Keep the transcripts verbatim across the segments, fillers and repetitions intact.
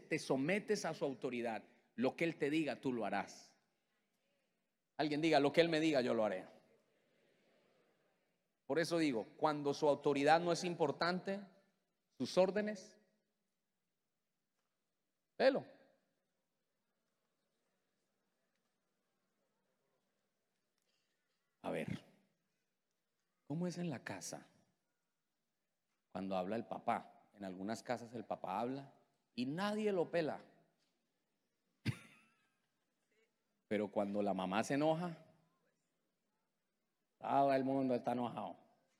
te sometes a su autoridad, lo que Él te diga, tú lo harás. Alguien diga, lo que Él me diga, yo lo haré. Por eso digo, cuando su autoridad no es importante, sus órdenes, velo. A ver, ¿cómo es en la casa? Cuando habla el papá. En algunas casas el papá habla y nadie lo pela. Pero cuando la mamá se enoja, todo el mundo está enojado.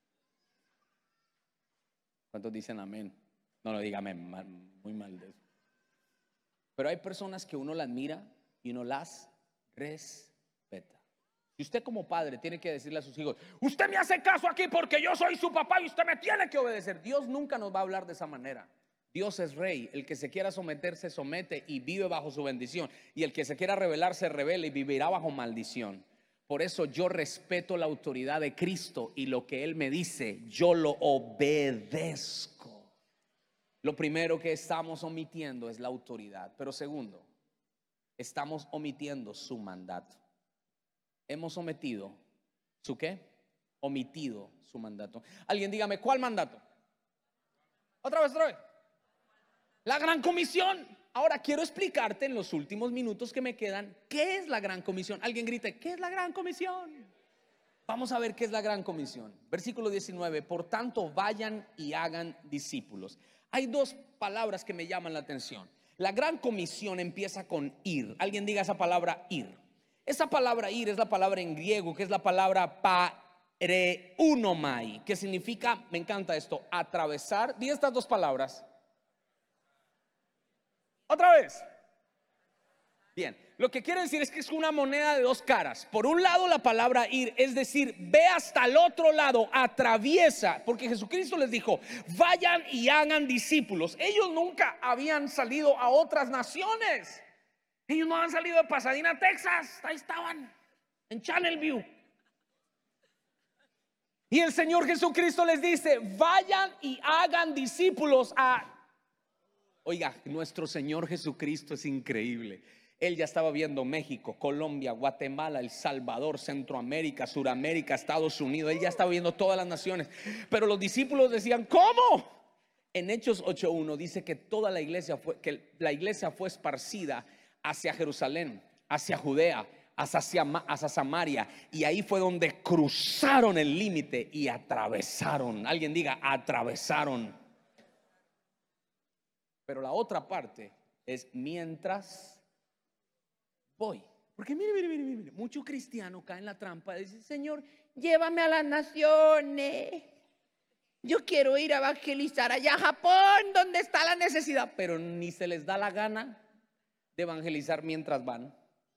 ¿Cuántos dicen amén? No lo diga amén, mal, muy mal de eso. Pero hay personas que uno las mira y uno las respeta. Y usted como padre tiene que decirle a sus hijos, usted me hace caso aquí porque yo soy su papá y usted me tiene que obedecer. Dios nunca nos va a hablar de esa manera. Dios es rey. El que se quiera someter se somete y vive bajo su bendición. Y el que se quiera rebelar se rebela y vivirá bajo maldición. Por eso yo respeto la autoridad de Cristo y lo que Él me dice, yo lo obedezco. Lo primero que estamos omitiendo es la autoridad. Pero segundo, estamos omitiendo su mandato. Hemos omitido ¿su qué? Omitido su mandato. Alguien dígame, ¿cuál mandato? Otra vez, otra vez. La gran comisión. Ahora quiero explicarte en los últimos minutos que me quedan qué es la gran comisión. Alguien grite, ¿qué es la gran comisión? Vamos a ver qué es la gran comisión. Versículo diecinueve, por tanto vayan y hagan discípulos. Hay dos palabras que me llaman la atención. La gran comisión empieza con ir. Alguien diga esa palabra ir. Esa palabra ir es la palabra en griego, que es la palabra pareunomai, que significa, me encanta esto, atravesar. Di estas dos palabras. Otra vez. Bien, lo que quiere decir es que es una moneda de dos caras. Por un lado la palabra ir, es decir, ve hasta el otro lado, atraviesa, porque Jesucristo les dijo, vayan y hagan discípulos. Ellos nunca habían salido a otras naciones. Ellos no han salido de Pasadena, Texas. Ahí estaban, en Channel View. Y el Señor Jesucristo les dice, vayan y hagan discípulos a... Oiga, nuestro Señor Jesucristo es increíble. Él ya estaba viendo México, Colombia, Guatemala, El Salvador, Centroamérica, Suramérica, Estados Unidos. Él ya estaba viendo todas las naciones. Pero los discípulos decían, ¿cómo? En Hechos ocho uno dice que toda la iglesia fue, que la iglesia fue esparcida hacia Jerusalén, hacia Judea, hacia, hacia Samaria, y ahí fue donde cruzaron el límite y atravesaron. Alguien diga, atravesaron. Pero la otra parte es mientras voy. Porque mire, mire, mire, mire, mucho cristiano cae en la trampa y dice, Señor, llévame a las naciones. Yo quiero ir a evangelizar allá a Japón, donde está la necesidad. Pero ni se les da la gana de evangelizar mientras van.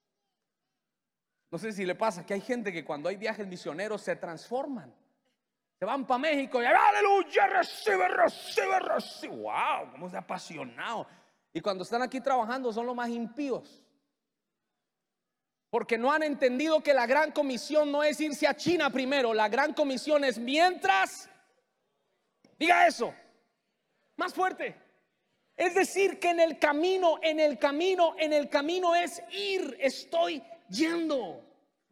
No sé si le pasa que hay gente que cuando hay viajes misioneros se transforman. Se van para México y aleluya, recibe, recibe, recibe. Wow, cómo se ha apasionado. Y cuando están aquí trabajando son los más impíos. Porque no han entendido que la gran comisión no es irse a China primero. La gran comisión es mientras. Diga eso. Más fuerte. Es decir, que en el camino, en el camino, en el camino es ir. Estoy yendo.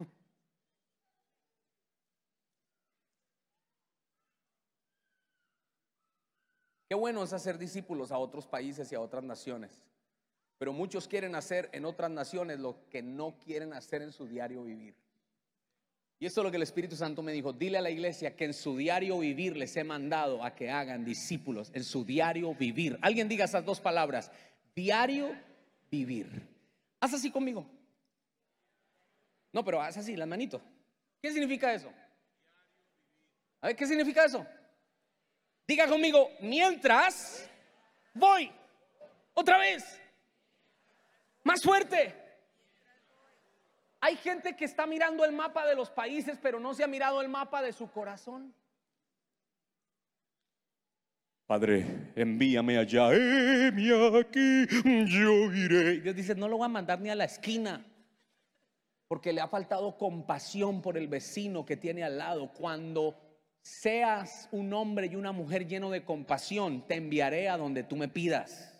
Qué bueno es hacer discípulos a otros países y a otras naciones. Pero muchos quieren hacer en otras naciones lo que no quieren hacer en su diario vivir. Y esto es lo que el Espíritu Santo me dijo. Dile a la iglesia que en su diario vivir les he mandado a que hagan discípulos. En su diario vivir. Alguien diga esas dos palabras. Diario vivir. Haz así conmigo. No, pero haz así, las manitos. ¿Qué significa eso? A ver, ¿qué significa eso? Diga conmigo, mientras voy. Otra vez. Más fuerte. Hay gente que está mirando el mapa de los países, pero no se ha mirado el mapa de su corazón. Padre, envíame allá, heme aquí, yo iré. Y Dios dice, no lo voy a mandar ni a la esquina, porque le ha faltado compasión por el vecino que tiene al lado. Cuando seas un hombre y una mujer lleno de compasión, te enviaré a donde tú me pidas.